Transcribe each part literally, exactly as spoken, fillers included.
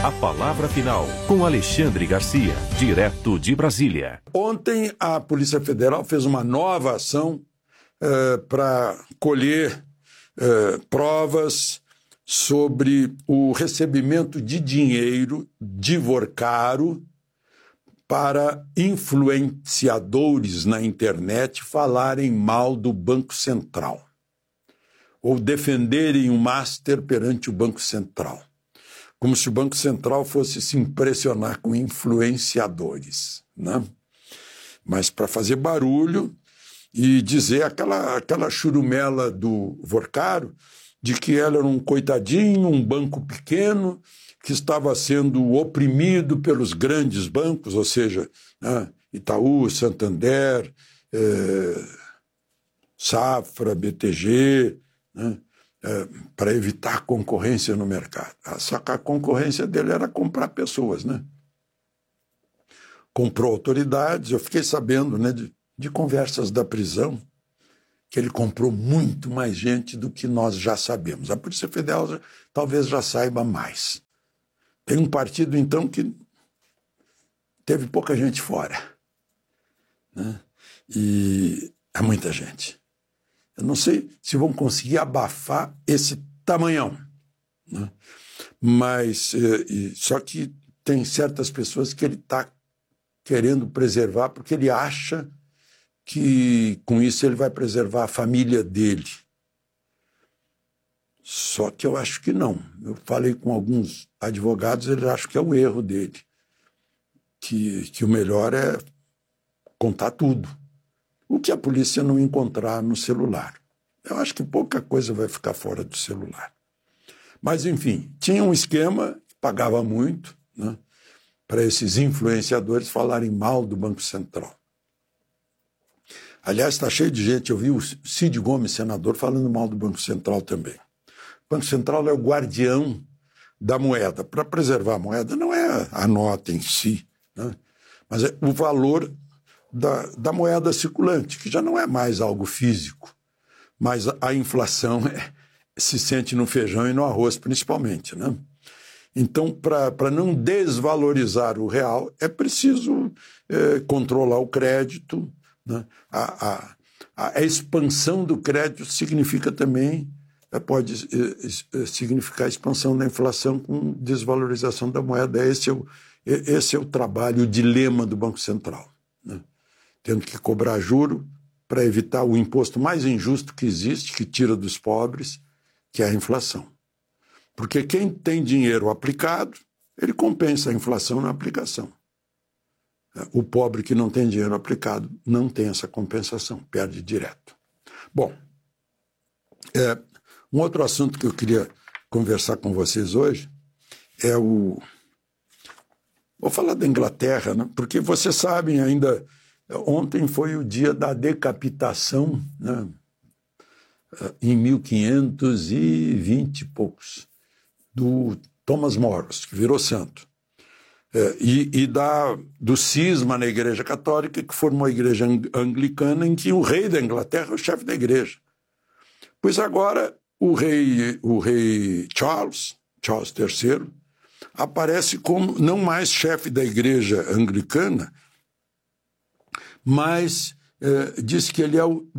A palavra final com Alexandre Garcia, direto de Brasília. Ontem a Polícia Federal fez uma nova ação uh, para colher uh, provas sobre o recebimento de dinheiro de Vorcaro para influenciadores na internet falarem mal do Banco Central ou defenderem o Master perante o Banco Central, como se o Banco Central fosse se impressionar com influenciadores, né? Mas para fazer barulho e dizer aquela, aquela churumela do Vorcaro de que ela era um coitadinho, um banco pequeno, que estava sendo oprimido pelos grandes bancos, ou seja, né, Itaú, Santander, eh, Safra, B T G, né, eh, para evitar concorrência no mercado. Só que a concorrência dele era comprar pessoas, né? Comprou autoridades, eu fiquei sabendo, né, de, de conversas da prisão, que ele comprou muito mais gente do que nós já sabemos. A Polícia Federal já, talvez já saiba mais. Tem um partido, então, que teve pouca gente fora, né? E é muita gente. Eu não sei se vão conseguir abafar esse tamanhão, né? Mas, e, só que tem certas pessoas que ele está querendo preservar porque ele acha que com isso ele vai preservar a família dele. Só que eu acho que não. Eu falei com alguns advogados, eles acham que é o erro dele, que, que o melhor é contar tudo, o que a polícia não encontrar no celular. Eu acho que pouca coisa vai ficar fora do celular. Mas, enfim, tinha um esquema que pagava muito, né, para esses influenciadores falarem mal do Banco Central. Aliás, está cheio de gente, eu vi o Cid Gomes, senador, falando mal do Banco Central também. O Banco Central é o guardião da moeda. Para preservar a moeda não é a nota em si, né? Mas é o valor da, da moeda circulante, que já não é mais algo físico, mas a, a inflação é, se sente no feijão e no arroz, principalmente, né? Então, para não desvalorizar o real, é preciso é, controlar o crédito, né? A, a, a expansão do crédito significa também, pode significar a expansão da inflação com desvalorização da moeda. Esse é o, esse é o trabalho, o dilema do Banco Central, né? Tendo que cobrar juro para evitar o imposto mais injusto que existe, que tira dos pobres, que é a inflação. Porque quem tem dinheiro aplicado, ele compensa a inflação na aplicação. O pobre que não tem dinheiro aplicado não tem essa compensação, perde direto. Bom, é, um outro assunto que eu queria conversar com vocês hoje é o... Vou falar da Inglaterra, né? Porque vocês sabem ainda, ontem foi o dia da decapitação, né? Em mil quinhentos e vinte e poucos, do Thomas Moros, que virou santo. É, e e da, do cisma na Igreja Católica, que formou a Igreja Anglicana, em que o rei da Inglaterra é o chefe da igreja. Pois agora o rei, o rei Charles, Charles terceiro, aparece como não mais chefe da Igreja Anglicana, mas é, diz que ele é o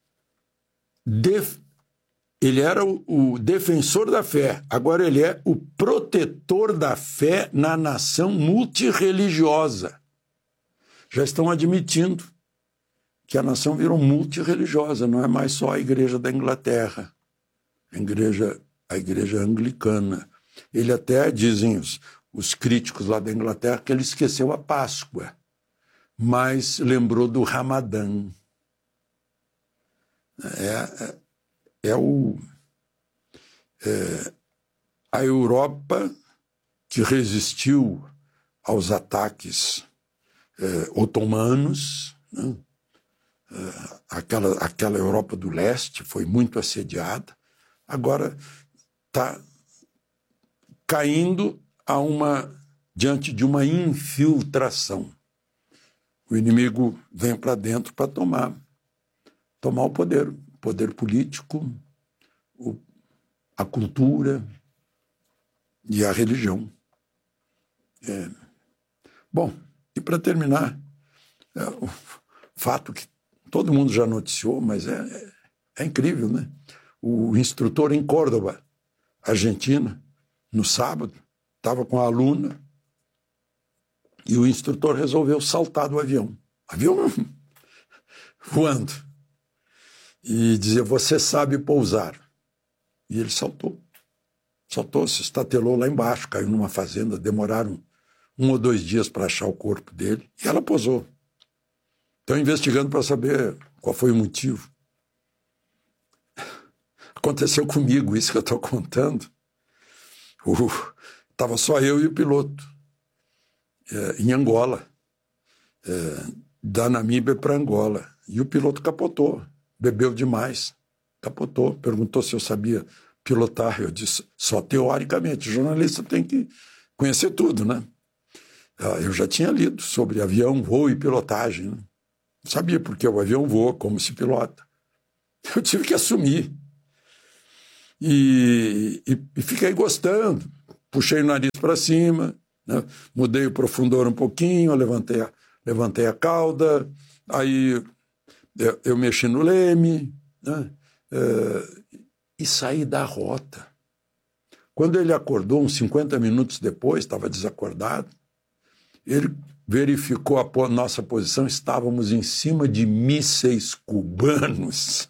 def, ele era o, o defensor da fé, agora ele é o protetor da fé na nação multirreligiosa. Já estão admitindo que a nação virou multirreligiosa, não é mais só a Igreja da Inglaterra, a Igreja, a igreja Anglicana. Ele até, dizem os, os críticos lá da Inglaterra, que ele esqueceu a Páscoa, mas lembrou do Ramadã. É... é É, o, é a Europa que resistiu aos ataques é, otomanos, né? É, aquela, aquela Europa do leste foi muito assediada, agora está caindo a uma, diante de uma infiltração. O inimigo vem para dentro para tomar, tomar o poder. Poder político, o, a cultura e a religião. É. Bom, e para terminar, é, o fato que todo mundo já noticiou, mas é, é, é incrível, né? O instrutor em Córdoba, Argentina, no sábado, estava com a aluna e o instrutor resolveu saltar do avião. Avião voando. E dizia, você sabe pousar. E ele saltou. Saltou, se estatelou lá embaixo, caiu numa fazenda, demoraram um ou dois dias para achar o corpo dele, e ela pousou. Estão investigando para saber qual foi o motivo. Aconteceu comigo, isso que eu estou contando. Estava só eu e o piloto, é, em Angola, é, da Namíbia para Angola. E o piloto capotou, bebeu demais, capotou, perguntou se eu sabia pilotar. Eu disse, só teoricamente, o jornalista tem que conhecer tudo, né? Eu já tinha lido sobre avião, voo e pilotagem, né? Sabia porque o avião voa, como se pilota. Eu tive que assumir. E, e, e fiquei gostando. Puxei o nariz para cima, né? Mudei o profundor um pouquinho, levantei a, levantei a cauda, aí eu, eu mexi no leme, né? É, e saí da rota. Quando ele acordou, uns cinquenta minutos depois, estava desacordado, ele verificou a po- nossa posição, estávamos em cima de mísseis cubanos.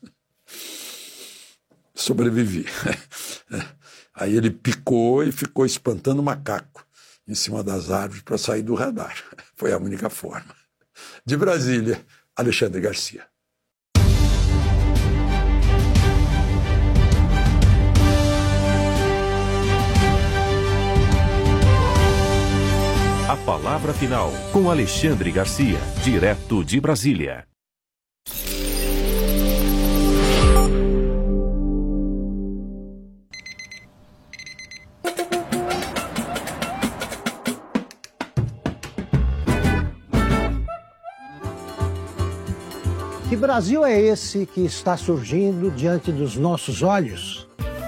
Sobrevivi. Aí ele picou e ficou espantando macaco em cima das árvores para sair do radar. Foi a única forma. De Brasília, Alexandre Garcia. A palavra final com Alexandre Garcia, direto de Brasília. Que Brasil é esse que está surgindo diante dos nossos olhos?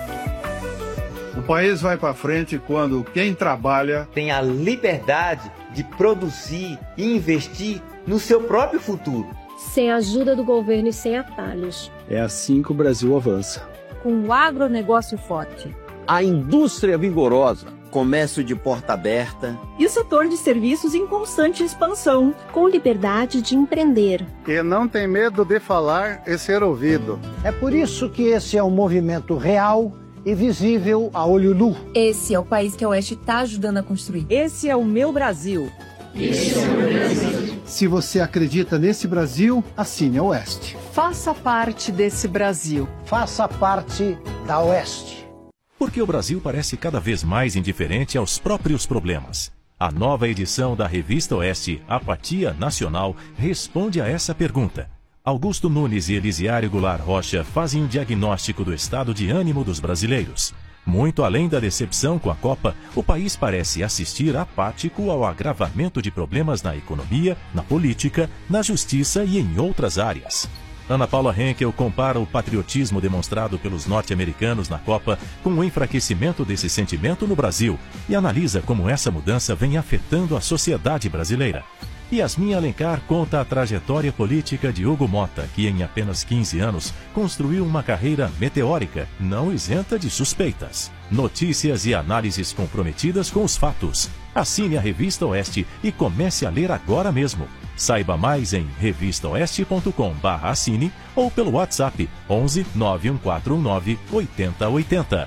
O país vai para frente quando quem trabalha tem a liberdade de produzir e investir no seu próprio futuro. Sem a ajuda do governo e sem atalhos. É assim que o Brasil avança. Com o agronegócio forte. A indústria vigorosa. Comércio de porta aberta. E o setor de serviços em constante expansão. Com liberdade de empreender. Que não tem medo de falar e ser ouvido. É por isso que esse é um movimento real e visível a olho nu. Esse é o país que a Oeste está ajudando a construir. Esse é o meu Brasil. Esse é o meu Brasil. Se você acredita nesse Brasil, assine a Oeste. Faça parte desse Brasil. Faça parte da Oeste. Porque o Brasil parece cada vez mais indiferente aos próprios problemas. A nova edição da Revista Oeste, Apatia Nacional, responde a essa pergunta. Augusto Nunes e Elisiário Goulart Rocha fazem um diagnóstico do estado de ânimo dos brasileiros. Muito além da decepção com a Copa, o país parece assistir apático ao agravamento de problemas na economia, na política, na justiça e em outras áreas. Ana Paula Henkel compara o patriotismo demonstrado pelos norte-americanos na Copa com o enfraquecimento desse sentimento no Brasil e analisa como essa mudança vem afetando a sociedade brasileira. Yasmin Alencar conta a trajetória política de Hugo Mota, que em apenas quinze anos construiu uma carreira meteórica, não isenta de suspeitas. Notícias e análises comprometidas com os fatos. Assine a Revista Oeste e comece a ler agora mesmo. Saiba mais em revista oeste ponto com barra assine ou pelo WhatsApp onze nove um quatro um nove oito zero oito zero.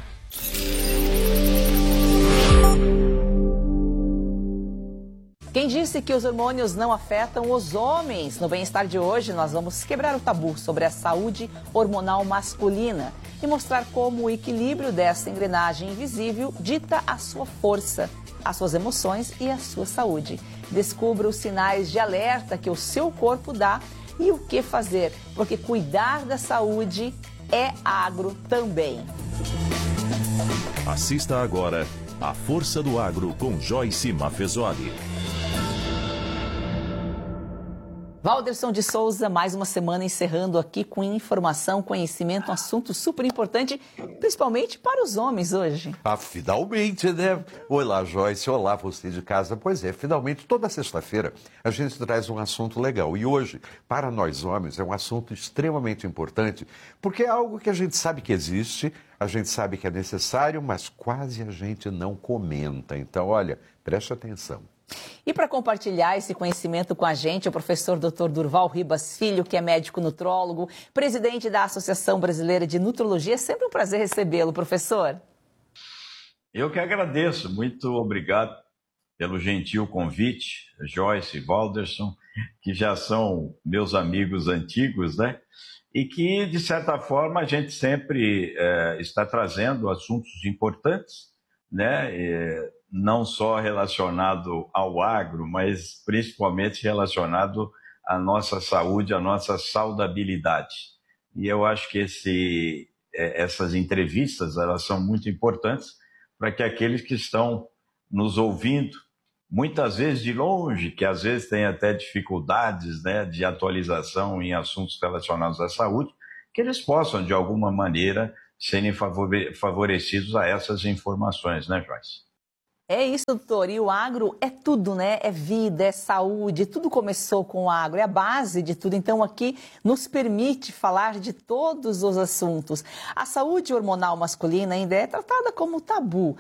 Quem disse que os hormônios não afetam os homens? No Bem-Estar de hoje, nós vamos quebrar o tabu sobre a saúde hormonal masculina e mostrar como o equilíbrio dessa engrenagem invisível dita a sua força, as suas emoções e a sua saúde. Descubra os sinais de alerta que o seu corpo dá e o que fazer, porque cuidar da saúde é agro também. Assista agora A Força do Agro com Joyce Maffezoli. Walderson de Souza, mais uma semana encerrando aqui com informação, conhecimento, um assunto super importante, principalmente para os homens hoje. Ah, finalmente, né? Olá, Joyce, olá, você de casa. Pois é, finalmente, toda sexta-feira a gente traz um assunto legal. E hoje, para nós homens, é um assunto extremamente importante, porque é algo que a gente sabe que existe, a gente sabe que é necessário, mas quase a gente não comenta. Então, olha, preste atenção. E para compartilhar esse conhecimento com a gente, o professor doutor Durval Ribas Filho, que é médico nutrólogo, presidente da Associação Brasileira de Nutrologia. É sempre um prazer recebê-lo, professor. Eu que agradeço. Muito obrigado pelo gentil convite, Joyce e Walderson, que já são meus amigos antigos, né? E que, de certa forma, a gente sempre é, está trazendo assuntos importantes, né? E, não só relacionado ao agro, mas principalmente relacionado à nossa saúde, à nossa saudabilidade. E eu acho que esse, essas entrevistas elas são muito importantes para que aqueles que estão nos ouvindo, muitas vezes de longe, que às vezes têm até dificuldades, né, de atualização em assuntos relacionados à saúde, que eles possam, de alguma maneira, serem favorecidos a essas informações, né, Joyce? É isso, doutor. E o agro é tudo, né? É vida, é saúde, tudo começou com o agro, é a base de tudo. Então, aqui nos permite falar de todos os assuntos. A saúde hormonal masculina ainda é tratada como tabu.